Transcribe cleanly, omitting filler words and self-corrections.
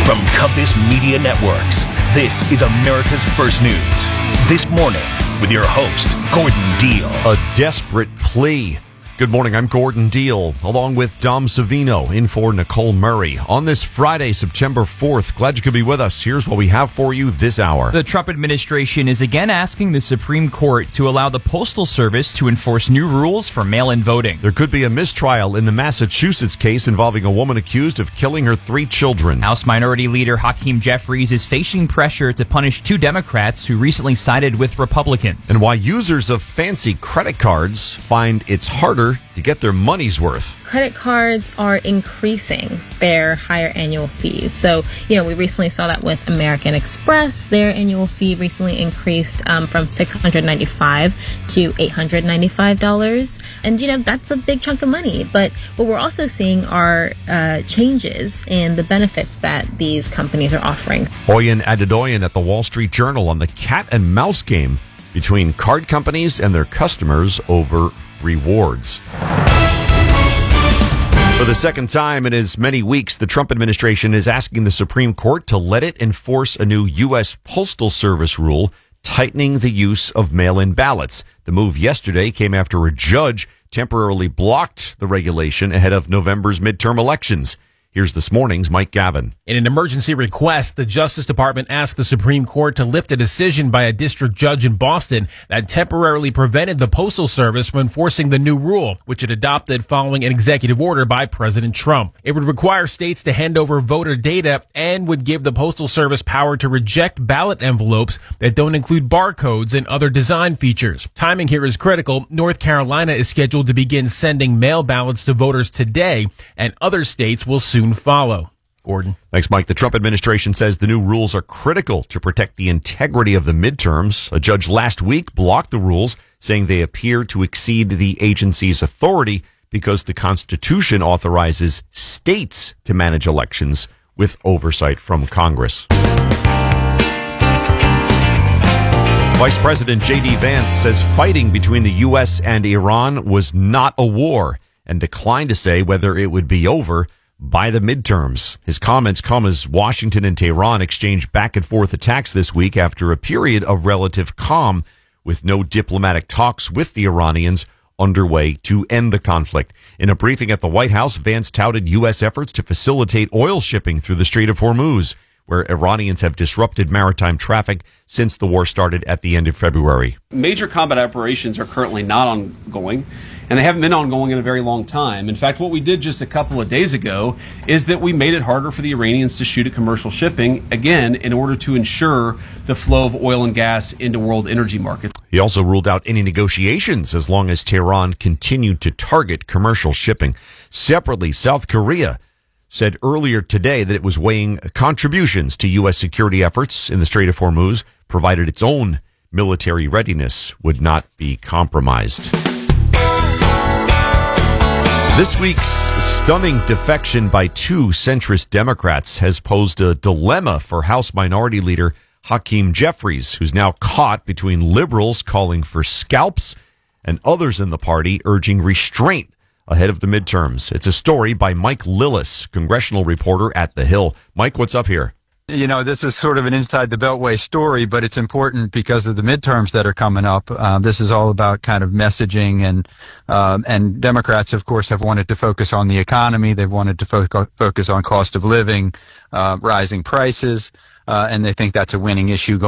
From Compass Media Networks, this is America's First News. This morning, with your host, Gordon Deal. A desperate plea. Good morning, I'm Gordon Deal, along with Dom Savino, in for Nicole Murray. On this Friday, September 4th, glad you could be with us. Here's what we have for you this hour. The Trump administration is again asking the Supreme Court to allow the Postal Service to enforce new rules for mail-in voting. There could be a mistrial in the Massachusetts case involving a woman accused of killing her 3 children. House Minority Leader Hakeem Jeffries is facing pressure to punish 2 Democrats who recently sided with Republicans. And why users of fancy credit cards find it's harder to get their money's worth. Credit cards are increasing their higher annual fees. So, we recently saw that with American Express. Their annual fee recently increased from $695 to $895. And, that's a big chunk of money. But what we're also seeing are changes in the benefits that these companies are offering. Oyen Adedoyan at the Wall Street Journal on the cat and mouse game between card companies and their customers over rewards. For the second time in as many weeks, the Trump administration is asking the Supreme Court to let it enforce a new U.S. Postal Service rule tightening the use of mail-in ballots. The move yesterday came after a judge temporarily blocked the regulation ahead of November's midterm elections. Here's this morning's Mike Gavin. In an emergency request, the Justice Department asked the Supreme Court to lift a decision by a district judge in Boston that temporarily prevented the Postal Service from enforcing the new rule, which it adopted following an executive order by President Trump. It would require states to hand over voter data and would give the Postal Service power to reject ballot envelopes that don't include barcodes and other design features. Timing here is critical. North Carolina is scheduled to begin sending mail ballots to voters today, and other states will soon follow. Gordon. Thanks, Mike. The Trump administration says the new rules are critical to protect the integrity of the midterms. A judge last week blocked the rules, saying they appear to exceed the agency's authority because the Constitution authorizes states to manage elections with oversight from Congress. Vice President J.D. Vance says fighting between the U.S. and Iran was not a war and declined to say whether it would be over by the midterms. His comments come as Washington and Tehran exchanged back and forth attacks this week after a period of relative calm with no diplomatic talks with the Iranians underway to end the conflict. In a briefing at the White House, Vance touted U.S. efforts to facilitate oil shipping through the Strait of Hormuz, where Iranians have disrupted maritime traffic since the war started at the end of February. Major combat operations are currently not ongoing, and they haven't been ongoing in a very long time. In fact, what we did just a couple of days ago is that we made it harder for the Iranians to shoot at commercial shipping, again, in order to ensure the flow of oil and gas into world energy markets. He also ruled out any negotiations as long as Tehran continued to target commercial shipping. Separately, South Korea said earlier today that it was weighing contributions to U.S. security efforts in the Strait of Hormuz, provided its own military readiness would not be compromised. This week's stunning defection by 2 centrist Democrats has posed a dilemma for House Minority Leader Hakeem Jeffries, who's now caught between liberals calling for scalps and others in the party urging restraint ahead of the midterms. It's a story by Mike Lillis, congressional reporter at The Hill. Mike, what's up here? This is sort of an inside the Beltway story, but it's important because of the midterms that are coming up. This is all about kind of messaging, and Democrats, of course, have wanted to focus on the economy. They've wanted to focus on cost of living, rising prices, and they think that's a winning issue